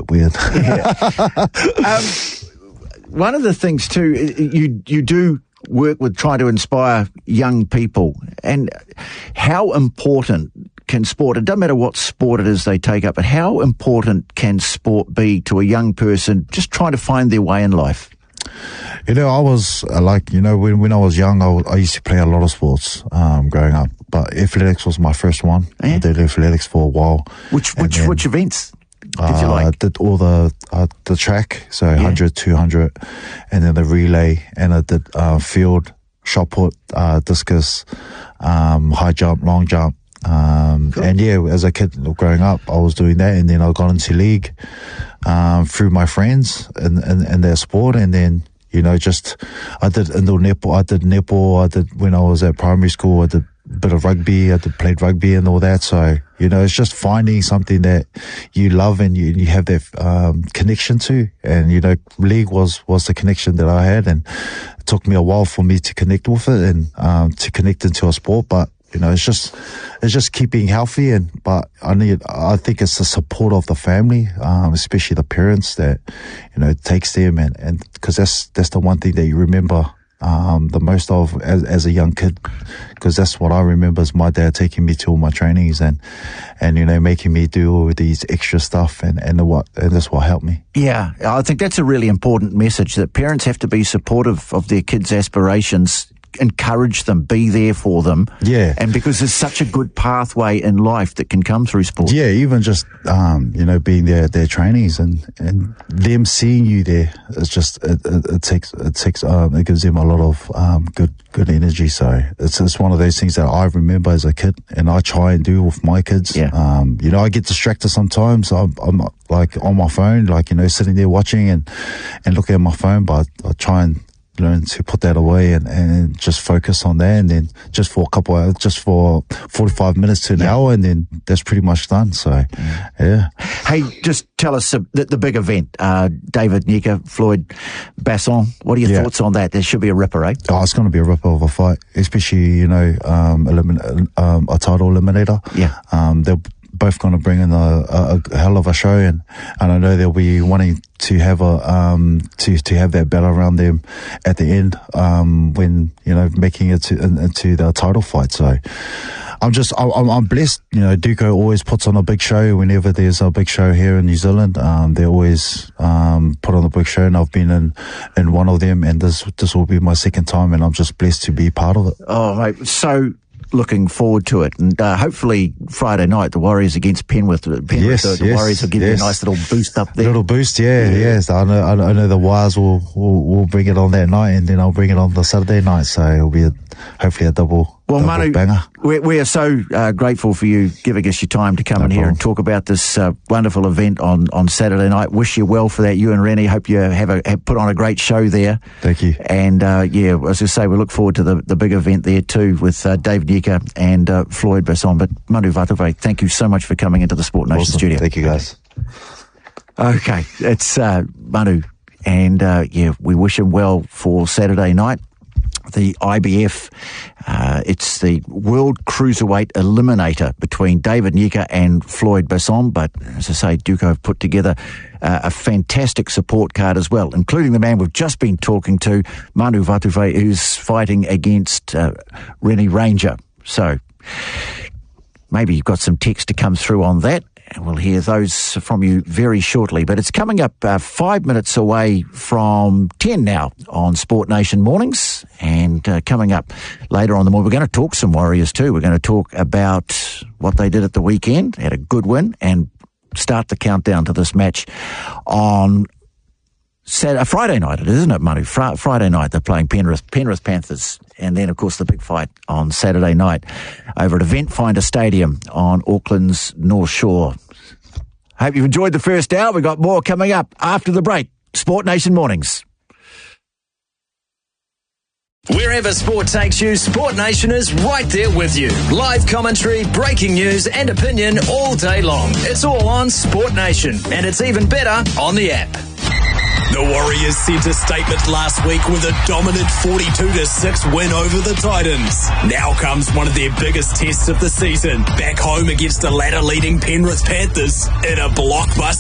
bit weird. One of the things too, you do work with trying to inspire young people, and how important can sport, it doesn't matter what sport it is they take up, but how important can sport be to a young person just trying to find their way in life? I was when I was young, I used to play a lot of sports growing up, but athletics was my first one. Yeah. I did athletics for a while. Which events did you like? I did all the track, so 100, 200, and then the relay, and I did field, shot put, discus, high jump, long jump. Cool. And as a kid growing up, I was doing that, and then I got into league through my friends in their sport, and then I did indoor netball, I did netball, I did when I was at primary school, I did a bit of rugby, played rugby and all that. So it's just finding something that you love and you have that connection to, and league was the connection that I had, and it took me a while for me to connect with it and to connect into a sport, but it's just keeping healthy, but I think it's the support of the family, especially the parents that, takes them, and because that's the one thing that you remember the most of as a young kid, because that's what I remember is my dad taking me to all my trainings and making me do all these extra stuff, and that's what helped me. Yeah, I think that's a really important message, that parents have to be supportive of their kids' aspirations, encourage them, be there for them. Yeah. And because there's such a good pathway in life that can come through sport. Yeah, even just, being there at their trainings and them seeing you there, it's just, it gives them a lot of, good energy. So it's one of those things that I remember as a kid, and I try and do with my kids. Yeah. I get distracted sometimes. I'm like on my phone, sitting there watching and looking at my phone, but I try and learn to put that away and just focus on that, and then just for 45 minutes to an hour, and then that's pretty much done. So Hey, just tell us the big event, David Nyika, Floyd Basson, what are your thoughts on that? There should be a ripper, eh? Oh, it's going to be a ripper of a fight, especially a title eliminator. They're both going to bring in a hell of a show, and I know they'll be wanting to have to have that battle around them at the end, when making it into the title fight. So I'm blessed. Duco always puts on a big show whenever there's a big show here in New Zealand. They always put on a big show, and I've been in one of them, and this will be my second time, and I'm just blessed to be part of it. Oh, mate, so looking forward to it, and hopefully Friday night the Warriors against Penrith. Yes, the Warriors will give you a nice little boost up there. Little boost, yes. I know the Wires will bring it on that night, and then I'll bring it on the Saturday night. So it'll be hopefully a double. Well, Manu, banger. We are so grateful for you giving us your time to come in here and talk about this wonderful event on Saturday night. Wish you well for that, you and Rennie. Hope you have put on a great show there. Thank you. And as I say, we look forward to the big event there too with David Nyika and Floyd Basson. But Manu Vatuvei, thank you so much for coming into the Sport Nation studio. Thank you, guys. Okay, it's Manu, and we wish him well for Saturday night. The IBF, it's the World Cruiserweight Eliminator between David Nyika and Floyd Basson, but as I say, Duco have put together a fantastic support card as well, including the man we've just been talking to, Manu Vatuvei, who's fighting against Rennie Ranger. So maybe you've got some text to come through on that. We'll hear those from you very shortly. But it's coming up 5 minutes away from 10 now on Sport Nation Mornings. And coming up later on the morning, we're going to talk some Warriors too. We're going to talk about what they did at the weekend, had a good win, and start the countdown to this match on Friday night, isn't it, Manu? Friday night, they're playing Penrith Panthers. And then, of course, the big fight on Saturday night over at Event Finder Stadium on Auckland's North Shore. Hope you've enjoyed the first hour. We've got more coming up after the break. Sport Nation Mornings. Wherever sport takes you, Sport Nation is right there with you. Live commentary, breaking news and opinion all day long. It's all on Sport Nation, and it's even better on the app. The Warriors sent a statement last week with a dominant 42-6 win over the Titans. Now comes one of their biggest tests of the season, back home against the ladder-leading Penrith Panthers in a blockbuster